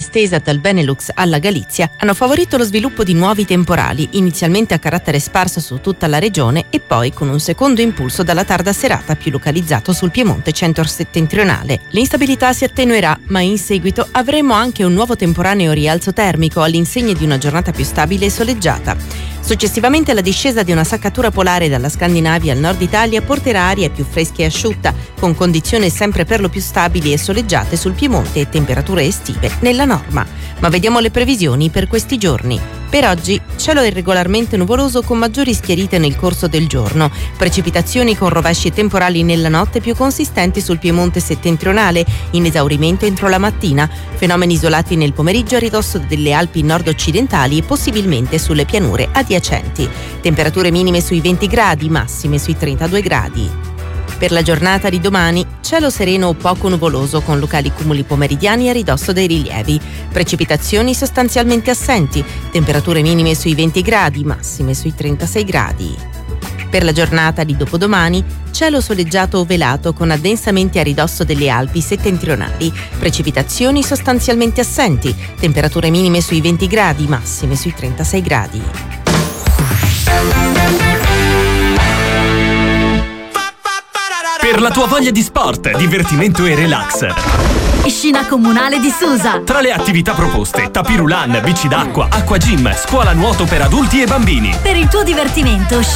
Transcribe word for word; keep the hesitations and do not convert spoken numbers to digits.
estesa dal Benelux alla Galizia, hanno favorito lo sviluppo di nuovi temporali, inizialmente a carattere sparso su tutta la regione e poi con un secondo impulso dalla tarda serata più localizzato sul Piemonte centro-settentrionale. L'instabilità si attenuerà, ma in seguito avremo anche un nuovo temporaneo rialzo termico all'insegna di una giornata più stabile e soleggiata. Successivamente la discesa di una saccatura polare dalla Scandinavia al nord Italia porterà aria più fresca e asciutta, con condizioni sempre per lo più stabili e soleggiate sul Piemonte e temperature estive nella norma. Ma vediamo le previsioni per questi giorni. Per oggi cielo irregolarmente nuvoloso con maggiori schiarite nel corso del giorno, precipitazioni con rovesci temporali nella notte più consistenti sul Piemonte settentrionale, in esaurimento entro la mattina, fenomeni isolati nel pomeriggio a ridosso delle Alpi nord-occidentali e possibilmente sulle pianure adiacenti. Temperature minime sui venti gradi, massime sui trentadue gradi. Per la giornata di domani, cielo sereno o poco nuvoloso con locali cumuli pomeridiani a ridosso dei rilievi. Precipitazioni sostanzialmente assenti, temperature minime sui venti gradi, massime sui trentasei gradi. Per la giornata di dopodomani, cielo soleggiato o velato con addensamenti a ridosso delle Alpi settentrionali. Precipitazioni sostanzialmente assenti, temperature minime sui venti gradi, massime sui trentasei gradi. Per la tua voglia di sport, divertimento e relax. Piscina comunale di Susa. Tra le attività proposte, tapirulan, bici d'acqua, acqua gym, scuola nuoto per adulti e bambini. Per il tuo divertimento,